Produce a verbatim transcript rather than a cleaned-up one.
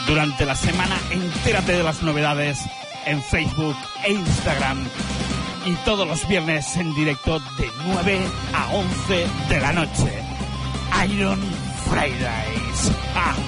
Durante la semana, entérate de las novedades en Facebook e Instagram. Y todos los viernes en directo de nueve a once de la noche. Iron Fridays. ¡Ah!